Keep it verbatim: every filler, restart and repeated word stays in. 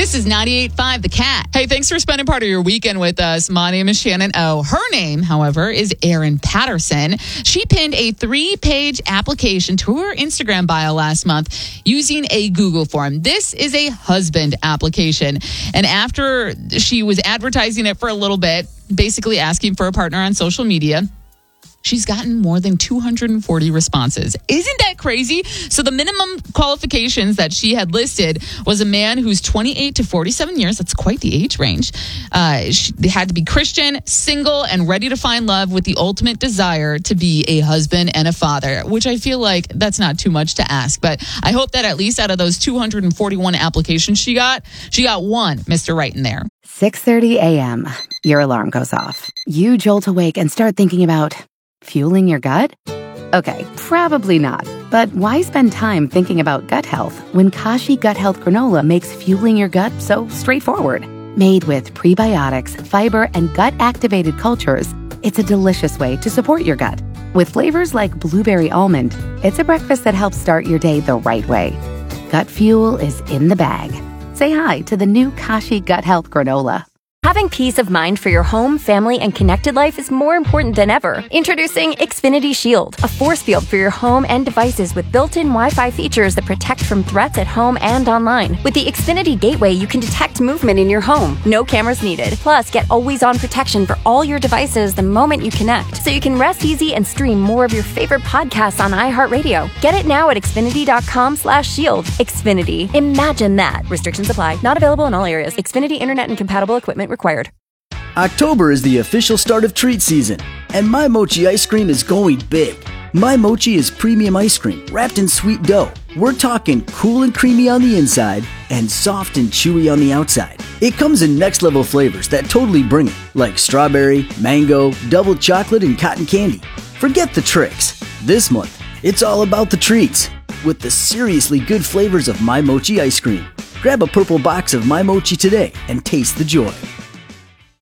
This is ninety-eight point five The Cat. Hey, thanks for spending part of your weekend with us. My name is Shannon O. Her name, however, is Erin Patterson. She pinned a three-page application to her Instagram bio last month using a Google form. This is a husband application. And after she was advertising it for a little bit, basically asking for a partner on social media, she's gotten more than two hundred forty responses. Isn't that crazy? So the minimum qualifications that she had listed was a man who's twenty-eight to forty-seven years. That's quite the age range. Uh, she had to be Christian, single, and ready to find love with the ultimate desire to be a husband and a father, which I feel like that's not too much to ask. But I hope that at least out of those two hundred forty-one applications she got, she got one Mister Right in there. six thirty a.m. Your alarm goes off. You jolt awake and start thinking about fueling your gut? Okay, probably not. But why spend time thinking about gut health when Kashi Gut Health Granola makes fueling your gut so straightforward? Made with prebiotics, fiber, and gut-activated cultures, it's a delicious way to support your gut. With flavors like blueberry almond, it's a breakfast that helps start your day the right way. Gut fuel is in the bag. Say hi to the new Kashi Gut Health Granola. Having peace of mind for your home, family, and connected life is more important than ever. Introducing Xfinity Shield, a force field for your home and devices with built-in Wi-Fi features that protect from threats at home and online. With the Xfinity Gateway, you can detect movement in your home. No cameras needed. Plus, get always-on protection for all your devices the moment you connect, so you can rest easy and stream more of your favorite podcasts on iHeartRadio. Get it now at Xfinity.com slash shield. Xfinity. Imagine that. Restrictions apply. Not available in all areas. Xfinity Internet and compatible equipment required. October is the official start of treat season, and My Mochi ice cream is going big. My Mochi is premium ice cream wrapped in sweet dough. We're talking cool and creamy on the inside and soft and chewy on the outside. It comes in next level flavors that totally bring it, like strawberry, mango, double chocolate, and cotton candy. Forget the tricks. This month, it's all about the treats with the seriously good flavors of My Mochi ice cream. Grab a purple box of My Mochi today and taste the joy.